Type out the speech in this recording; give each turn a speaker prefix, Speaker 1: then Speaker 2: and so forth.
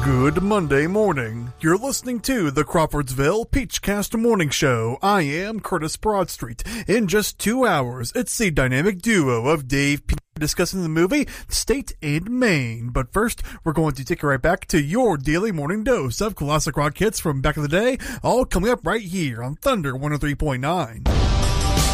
Speaker 1: Good Monday morning. You're listening to the Crawfordsville Peachcast Morning Show. I am Curtis Broadstreet. In just 2 hours, it's the dynamic duo of Dave P. discussing the movie State and Maine. But first, we're going to take you right back to your daily morning dose of classic rock hits from back in the day, all coming up right here on Thunder 103.9.